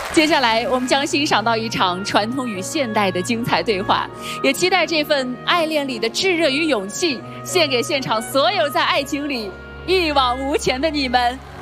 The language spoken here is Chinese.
接下来，我们将欣赏到一场传统与现代的精彩对话，也期待这份爱恋里的炙热与勇气，献给现场所有在爱情里一往无前的你们。